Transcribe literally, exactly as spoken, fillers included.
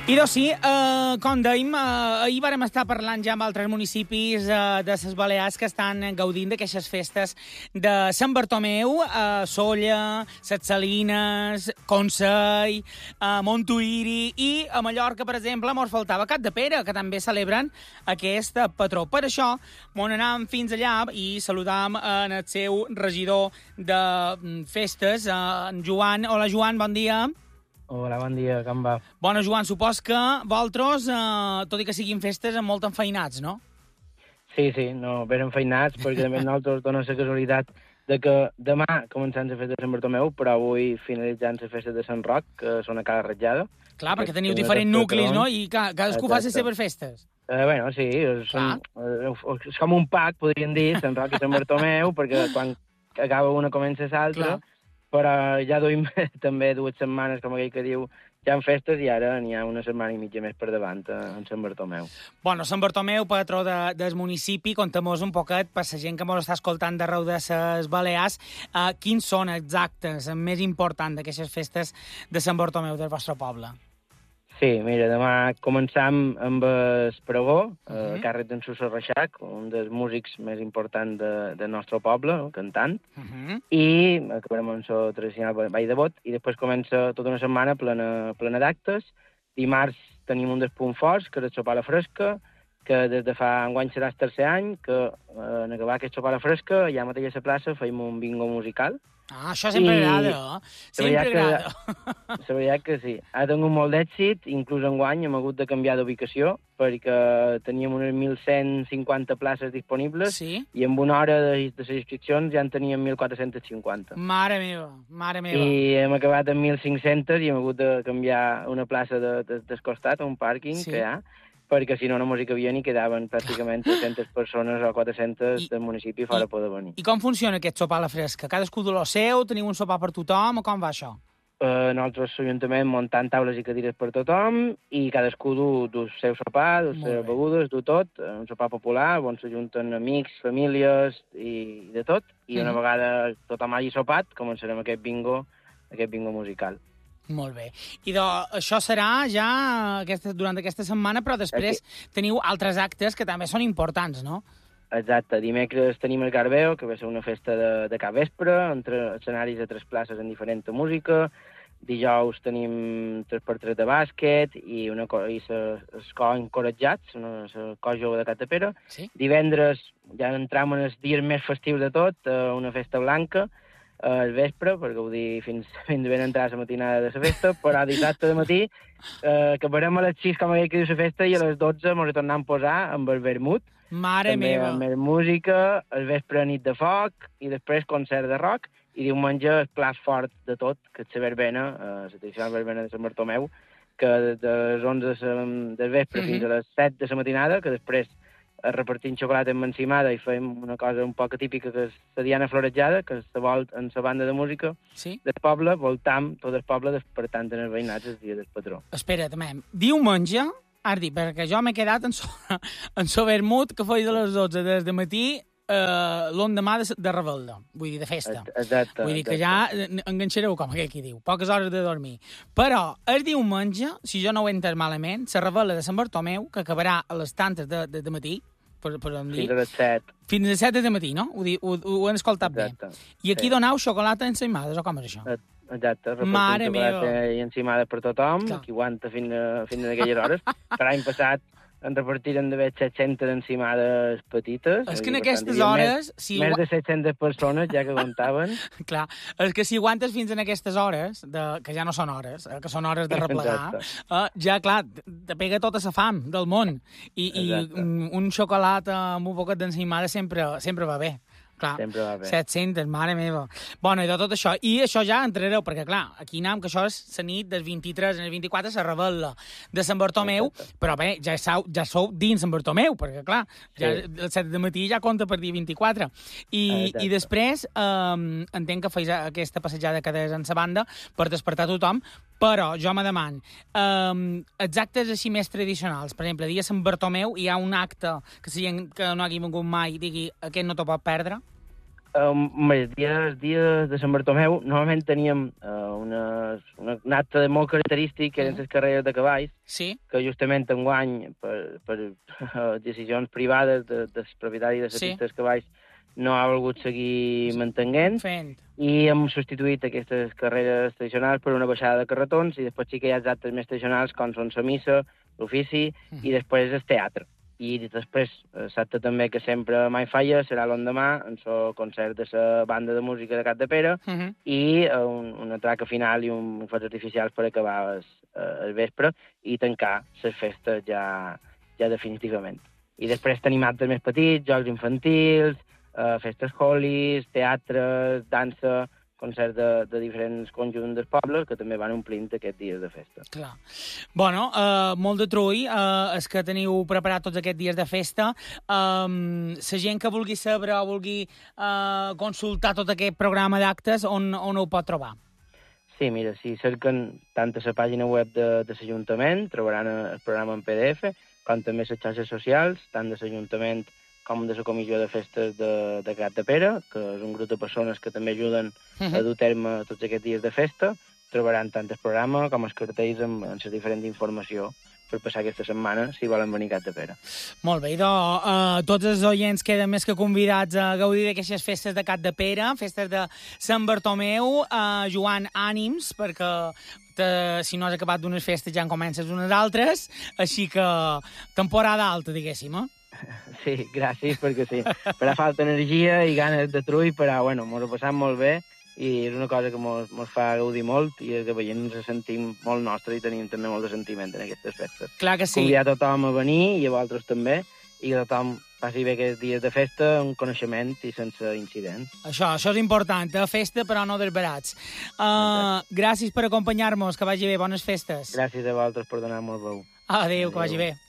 I doncs sí, eh, com dèiem, eh, ahir vàrem estar parlant ja amb altres municipis eh, de les Balears que estan gaudint d'aquestes festes de Sant Bartomeu, eh, Sóller, Ses Salines, Consell, eh, Montuïri i a Mallorca, per exemple, mos faltava Capdepera, que també celebren aquest patró. Per això, mos anàvem fins allà i saludàvem en el seu regidor de festes, eh, en Joan. Hola, Joan, bon dia. Hola, bon dia, com va? Bueno, Joan, supos que vosaltres, eh, tot i que siguin festes, amb molt enfeinats, no? Sí, sí, no, ben enfeinats, perquè també nosaltres dona la casualitat de que demà començant la festa de Sant Bartomeu, però avui finalitzant la festa de Sant Roc, que són a cada ratllada. Clar, perquè teniu diferents nuclis, no? I ca cadascú fa les seves festes. Eh, bueno, sí, són, eh, és com un pack, podríem dir, Sant Roc i Sant Bartomeu, perquè quan acaba una comença l'altra, però ja duim també dues setmanes, com aquell que diu, ja en festes, i ara n'hi ha una setmana i mitja més per davant en Sant Bartomeu. Bueno, Sant Bartomeu, patró de, del municipi, contem-nos un poquet, per la gent que ens està escoltant d'arreu de les Balears, eh, quins són exactes, el més important d'aquestes festes de Sant Bartomeu del vostre poble? Sí, mira, demà començam amb el pregó, uh -huh. a càrrec d'en Suso Reixac, un dels músics més importants de, del nostre poble, cantant, uh -huh. i acabarem amb el tradicional ball de bot, i després comença tota una setmana plena, plena d'actes. Dimarts tenim un dels punts forts, que és el sopar a la fresca, que des de fa enguany serà el tercer any, que eh, en acabar aquest sopar a la fresca, allà mateix a la plaça, feim un bingo musical. Ah, això sempre I... agrada, eh? Sempre agrada. La veritat que sí. Ha tingut molt d'èxit, inclús enguany hem hagut de canviar d'ubicació, perquè teníem unes mil cent cinquanta places disponibles, sí? I en una hora de, de les inscripcions ja en teníem mil quatre-cents cinquanta. Mare meva, mare meva. I hem acabat amb mil cinc-cents i hem hagut de canviar una plaça de, de, del costat, un pàrquing sí. que hi ha, perquè si no no mos hi cabien i quedaven pràcticament tres-centes persones o quatre-centes I, del municipi fora i, poder venir. I com funciona aquest sopar a la fresca? Cadascú de lo seu? Teniu un sopar per tothom? O com va això? Uh, nosaltres, l'Ajuntament, muntant taules i cadires per tothom, i cadascú du, du el seu sopar, du les seves begudes, du tot, un sopar popular, on s'ajunten amics, famílies i de tot, i una mm. vegada tothom hagi sopat, començarem aquest bingo, aquest bingo musical. Molt bé. I de, això serà ja aquesta, durant aquesta setmana, però després Aquí. teniu altres actes que també són importants, no? Exacte. Dimecres tenim el Garbeo, que va ser una festa de, de capvespre, entre escenaris de tres places en diferent música. Dijous tenim tres per tres de bàsquet i, una, i els cors encoratjats, el cor jove de Capdepera. Sí? Divendres ja entram en els dies més festius de tot, una festa blanca, al vespre, perquè ho dir fins, fins ben entrar la matinada de la festa, però dissabte de matí eh, acabarem a les sis, com aquell que diu la festa, i a les dotze ens tornem a posar amb el vermut. Mare també meva! Amb la música, el vespre nit de foc, i després concert de rock, i diumenge el plat fort de tot, que és la verbena, eh, la tradicional verbena de Sant Bartomeu, que de les onze del vespre mm -hmm. fins a les set de la matinada, que després repartim xocolata amb encimada i fem una cosa un poc típica, que és la diana florejada, que se vol en la banda de música sí? del poble, voltam tot el poble despertant en els veïnats el dia del patró. Espera, també. Diumenge, Ardi, perquè jo m'he quedat en so, en so vermut que feia de les dotze des de matí eh, l'endemà de, de Rebelda, vull dir, de festa. Exacte. Vull dir exacte. que ja enganxareu, com aquell qui diu, poques hores de dormir. Però el diumenge, si jo no ho he entès malament, la Rebel·la de Sant Bartomeu, que acabarà a les tantes de, de, de matí, per, per dir, fins a les set. Fins a les set de matí, no? Ho, ho, ho hem escoltat exacte. bé. I aquí sí. donau xocolata ensaïmades, o com és això? Exacte, Mare repartim xocolata i encimades per tothom, clar. Qui aguanta fins a, fins a aquelles hores. Per l'any passat en repartiren d'haver set-centes encimades petites. És que en aquestes hores... Més, si més de set-centes persones, ja que comptaven. Clar, és que si aguantes fins en aquestes hores, de, que ja no són hores, eh, que són hores de replegar, eh, ja, clar, te pega tota la fam del món. I, i un, un xocolat amb un poquet d'encimada sempre, sempre va bé. Clar, set-centes, mare meva. Bueno, i de tot això. I això ja entrareu, perquè, clar, aquí anem, que això és la nit del vint-i-tres al vint-i-quatre, la Rebel·la de Sant Bartomeu, exacte. Però bé, ja sou, ja sou dins Sant Bartomeu, perquè, clar, ja, sí. el set de matí ja compta per dia vint-i-quatre. I, i després, eh, entenc que feis aquesta passejada que deies en la banda per despertar tothom, però jo me demano, eh, els actes així més tradicionals, per exemple, dia Sant Bartomeu, hi ha un acte que si que no hagi vingut mai digui aquest no t'ho pot perdre? Um, el dia, el dia de Sant Bartomeu normalment teníem uh, una, una, un acte molt característic, que eren les carreres de cavalls, sí. que justament enguany, per, per uh, decisions privades de, dels propietaris de les Sí. pistes de cavalls, no ha volgut seguir mantenint, Fent. i hem substituït aquestes carreres tradicionals per una baixada de carretons, i després sí que hi ha els actes més tradicionals, com són la missa, l'ofici, Mm. i després el teatre. I després, l'acte també que sempre mai falla serà l'endemà, en el concert de la banda de música de Capdepera, Uh -huh. i un, una traca final i un focs artificials per acabar el, el vespre i tancar les festes ja, ja definitivament. I després tenim actes més petits, jocs infantils, eh, festes holis, teatres, dansa, concerts de, de diferents conjunts dels pobles que també van omplint aquests dies de festa. Clar. Bueno, uh, molt de trull, uh, és que teniu preparat tots aquests dies de festa. Um, la gent que vulgui saber o vulgui uh, consultar tot aquest programa d'actes, on, on ho pot trobar? Sí, mira, si cerquen tant a la pàgina web de, de l'Ajuntament, trobaran el programa en P D F, com també a les xarxes socials, tant de l'Ajuntament com de la Comissió de Festes de, de Capdepera, que és un grup de persones que també ajuden uh -huh. a dur a terme tots aquests dies de festa. Trobaran tant el programa com els cartells amb, amb la diferent informació per passar aquesta setmana, si volen venir a Capdepera. Molt bé, idò, uh, tots els oients queden més que convidats a gaudir d'aquestes festes de Capdepera, festes de Sant Bartomeu. Uh, Joan, ànims, perquè te, si no has acabat d'unes festes ja en comences unes altres, així que temporada alta, diguéssim, eh? Sí, gràcies, perquè sí. Farà falta energia i ganes de trull, però, bueno, mos ho passam molt bé i és una cosa que mos, mos fa gaudir molt i és que veient ens sentim molt nostre i tenim també molt de sentiment en aquestes festes. Clar que sí. Convidar tothom a venir i a vosaltres també, i que tothom passi bé aquests dies de festa amb coneixement i sense incidents. Això, això és important, eh? Festa però no desbarats. Uh, gràcies per acompanyar-nos, que vagi bé, bones festes. Gràcies a vosaltres per donar-nos veu. Adéu, que vagi bé.